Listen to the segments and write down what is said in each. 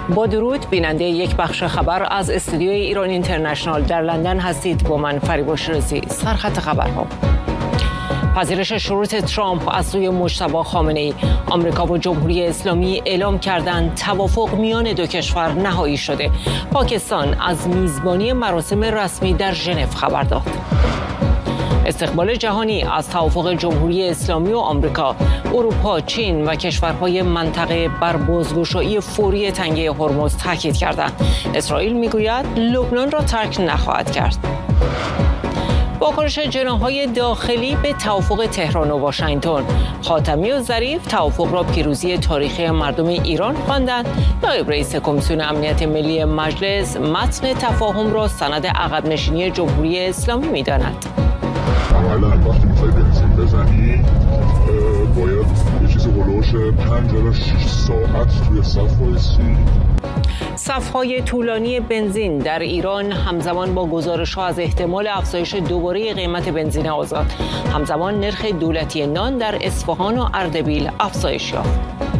با درود، بیننده یک بخش خبر از استودیوی ایران اینترنشنال در لندن هستید. با من فریبا شیرازی. سرخط خبرها: پذیرش شروط ترامپ از سوی مجتبی خامنه‌ای. آمریکا و جمهوری اسلامی اعلام کردند توافق میان دو کشور نهایی شده. پاکستان از میزبانی مراسم رسمی در ژنو خبر داد. استقبال جهانی از توافق جمهوری اسلامی و آمریکا. اروپا، چین و کشورهای منطقه بر بازگشایی فوری تنگه هرمز تاکید کردند. اسرائیل میگوید لبنان را ترک نخواهد کرد. واکنش جناح‌های داخلی به توافق تهران و واشنگتن. خاتمی و ظریف توافق را پیروزی تاریخی مردم ایران خواندند. نایب رئیس کمیسیون امنیت ملی مجلس متن تفاهم را سند عقب نشینی جمهوری اسلامی می‌داند. اولا وقتی میخوای بنزین بزنی باید یه چیزی هلوش 5 تا 6 ساعت توی صف وایسی. صف‌های طولانی بنزین در ایران همزمان با گزارش‌ها از احتمال افزایش دوباره قیمت بنزین آزاد. همزمان نرخ دولتی نان در اصفهان و اردبیل افزایش یافت.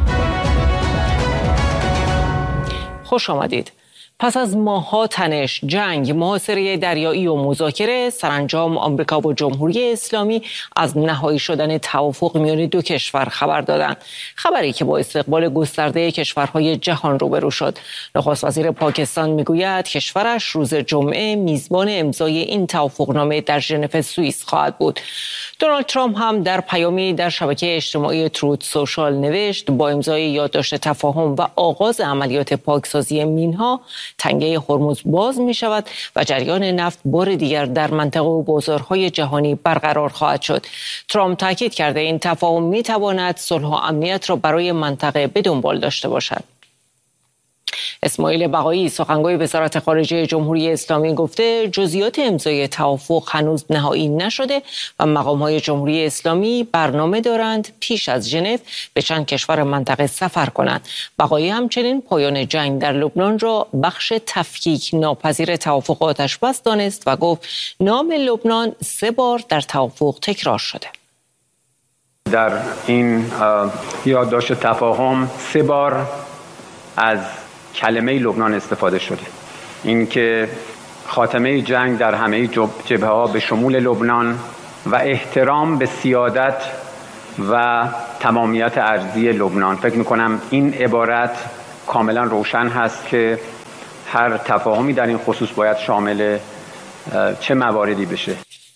خوش آمدید. پس از ماه‌ها تنش، جنگ، محاصره دریایی و مذاکره، سرانجام آمریکا و جمهوری اسلامی از نهایی شدن توافق میان دو کشور خبر دادند. خبری که با استقبال گسترده کشورهای جهان روبرو شد. نخست وزیر پاکستان میگوید کشورش روز جمعه میزبان امضای این توافقنامه در ژنو سوئیس خواهد بود. دونالد ترامپ هم در پیامی در شبکه اجتماعی تروت سوشال نوشت با امضای یادداشت تفاهم و آغاز عملیات پاکسازی مینها، تنگه هرمز باز می شود و جریان نفت بار دیگر در منطقه و بازارهای جهانی برقرار خواهد شد. ترامپ تاکید کرده این تفاهم می تواند صلح و امنیت را برای منطقه به دنبال داشته باشد. اسماعیل بقایی، سخنگوی وزارت خارجه جمهوری اسلامی، گفته جزئیات امضای توافق هنوز نهایی نشده و مقام‌های جمهوری اسلامی برنامه دارند پیش از ژنو به چند کشور منطقه سفر کنند. بقایی همچنین پایان جنگ در لبنان را بخش تفکیک ناپذیر توافق آتش‌بس دانست و گفت نام لبنان 3 بار در توافق تکرار شده. در این یادداشت تفاهم 3 بار از کلمه لبنان استفاده شده. این که خاتمه جنگ در همه جبهه‌ها به شمول لبنان و احترام به سیادت و تمامیت ارضی لبنان. فکر می‌کنم این عبارت کاملا روشن هست که هر تفاهمی در این خصوص باید شامل چه مواردی بشه.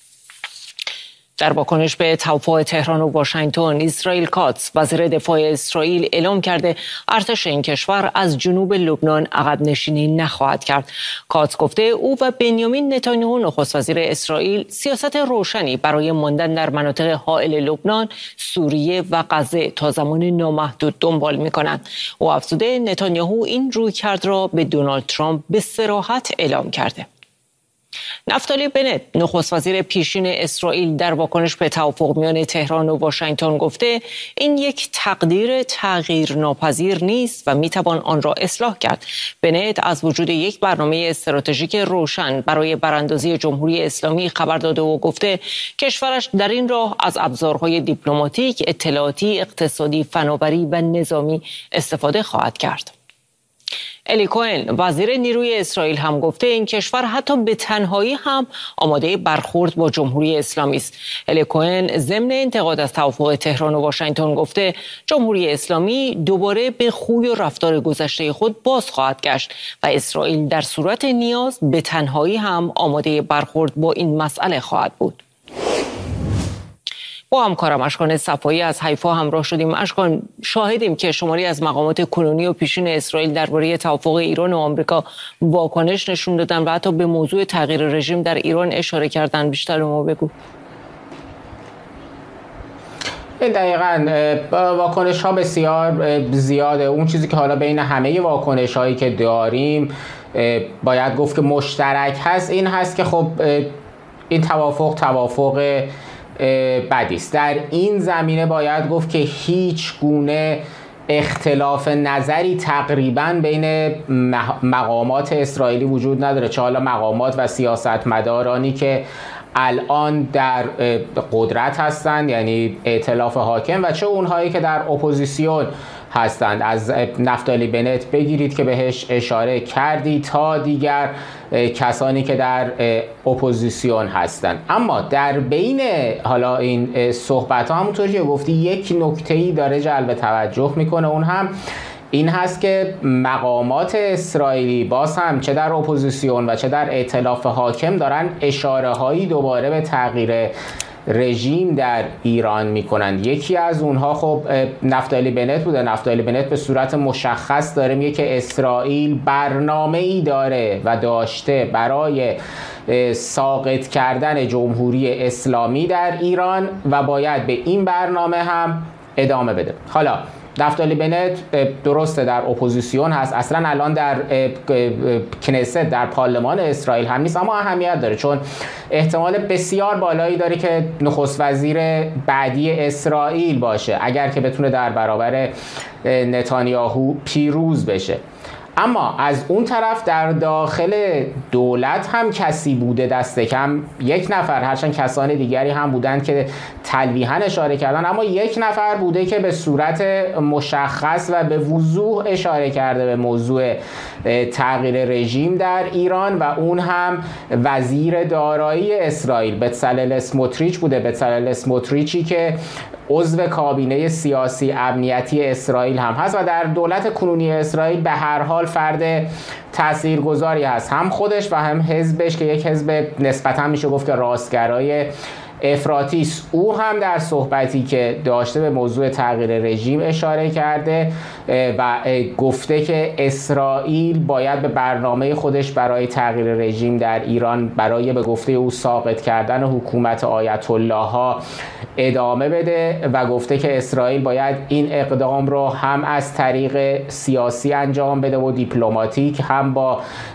در واکنش به توافق تهران و واشنگتن، اسرائیل کاتس، وزیر دفاع اسرائیل، اعلام کرده ارتش این کشور از جنوب لبنان عقب نشینی نخواهد کرد. کاتس گفته او و بنیامین نتانیاهو، نخست وزیر اسرائیل، سیاست روشنی برای ماندن در مناطق حائل لبنان، سوریه و غزه تا زمان نامحدود دنبال می‌کنند. او افزوده نتانیاهو این رویکرد را به دونالد ترامپ به صراحت اعلام کرده. نفتالی بنت، نخست وزیر پیشین اسرائیل، در واکنش به توافق میان تهران و واشنگتن گفته این یک تقدیر تغییر ناپذیر نیست و میتوان آن را اصلاح کرد. بنت از وجود یک برنامه استراتژیک روشن برای براندازی جمهوری اسلامی خبر داده و گفته کشورش در این راه از ابزارهای دیپلماتیک، اطلاعاتی، اقتصادی، فناوری و نظامی استفاده خواهد کرد. الی کوهن، وزیر نیروی اسرائیل، هم گفته این کشور حتی به تنهایی هم آماده برخورد با جمهوری اسلامی است. الی کوهن ضمن انتقاد از توافق تهران و واشنگتن گفته جمهوری اسلامی دوباره به خوی و رفتار گذشته خود باز خواهد گشت و اسرائیل در صورت نیاز به تنهایی هم آماده برخورد با این مسئله خواهد بود. با همکارم اشکان صفایی از حیفا همراه شدیم. اشکان، شاهدیم که شماری از مقامات کنونی و پیشین اسرائیل درباره توافق ایران و آمریکا واکنش نشون دادن و حتی به موضوع تغییر رژیم در ایران اشاره کردن. بیشتر به ما بگو. دقیقاً واکنش ها بسیار زیاده. اون چیزی که حالا بین همه واکنش هایی که داریم باید گفت که مشترک هست این هست که خب این توافق بدی است. در این زمینه باید گفت که هیچ گونه اختلاف نظری تقریباً بین مقامات اسرائیلی وجود نداره، چه حالا مقامات و سیاستمدارانی که الان در قدرت هستند، یعنی ائتلاف حاکم، و چه اونهایی که در اپوزیسیون هستند، از نفتالی بنت بگیرید که بهش اشاره کردی تا دیگر کسانی که در اپوزیسیون هستند. اما در بین حالا این صحبت ها همونطوری که گفتی یک نکته‌ای داره جلب توجه میکنه، اون هم این هست که مقامات اسرائیلی باز هم چه در اپوزیسیون و چه در ائتلاف حاکم دارن اشاره هایی دوباره به تغییر رژیم در ایران میکنند. یکی از اونها خب نفتالی بنت بوده. نفتالی بنت به صورت مشخص داره میگه که اسرائیل برنامه‌ای داره و داشته برای ساقط کردن جمهوری اسلامی در ایران و باید به این برنامه هم ادامه بده. حالا نفتالی بنت درسته در اپوزیسیون هست، اصلا الان در کنست در پارلمان اسرائیل هم نیست، اما اهمیت داره چون احتمال بسیار بالایی داره که نخست وزیر بعدی اسرائیل باشه اگر که بتونه در برابر نتانیاهو پیروز بشه. اما از اون طرف در داخل دولت هم کسی بوده، دست کم یک نفر، هرچند کسان دیگری هم بودند که تلویحاً اشاره کردن، اما یک نفر بوده که به صورت مشخص و به وضوح اشاره کرده به موضوع تغییر رژیم در ایران و اون هم وزیر دارایی اسرائیل بצلل اسموتریچ بوده. بצلل اسموتریچی که عضو کابینه سیاسی امنیتی اسرائیل هم هست و در دولت کنونی اسرائیل به هر حال فرد تاثیرگذاری هست، هم خودش و هم حزبش که یک حزب نسبتاً میشه گفت که راستگرای افراطی است. او هم در صحبتی که داشته به موضوع تغییر رژیم اشاره کرده و گفته که اسرائیل باید به برنامه خودش برای تغییر رژیم در ایران برای به گفته او ساقط کردن حکومت آیت الله ها ادامه بده و گفته که اسرائیل باید این اقدام رو هم از طریق سیاسی انجام بده و دیپلماتیک، هم با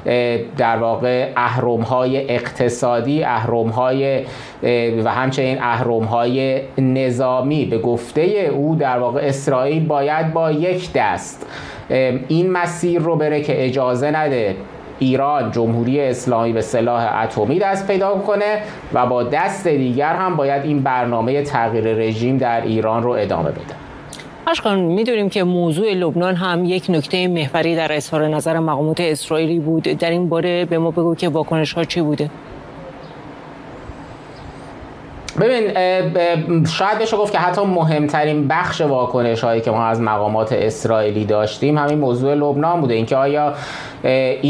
در واقع اهرم‌های اقتصادی، اهرم‌های و همچنین اهرم‌های نظامی. به گفته او در واقع اسرائیل باید با یک دست این مسیر رو بره که اجازه نده ایران جمهوری اسلامی به سلاح اتمی دست پیدا کنه و با دست دیگر هم باید این برنامه تغییر رژیم در ایران رو ادامه بده. اشکان، میدونیم که موضوع لبنان هم یک نکته محوری در اظهار نظر مقامات اسرائیلی بود. در این باره به ما بگو که واکنش ها چی بوده؟ ببین، شاید بشه گفت که حتی مهمترین بخش واکنش هایی که ما از مقامات اسرائیلی داشتیم همین موضوع لبنان بوده. اینکه آیا